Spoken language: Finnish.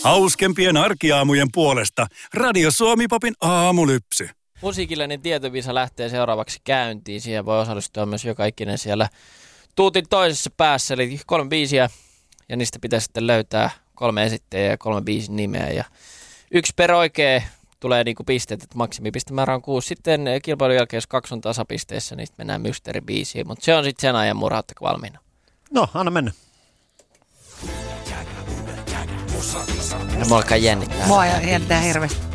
Hauskempien arkiaamujen puolesta Radio Suomi-popin aamulypsy. Musiikillinen tietovisa lähtee seuraavaksi käyntiin. Siihen voi osallistua myös joka ikinen siellä tuutin toisessa päässä. Eli 3 biisiä ja niistä pitäisi sitten löytää 3 esittäjää ja 3 biisin nimeä. Ja 1 per oikea tulee niinku pisteet, että maksimipistemäärä on 6. Sitten kilpailun jälkeen, jos 2 on tasapisteissä, niin sitten mennään mysteeribiisiin. Mutta se on sitten sen ajan murha, ootteko valmiina? No, anna mennä. No, mua alkaa jännittää. Mua jännittää hirveästi.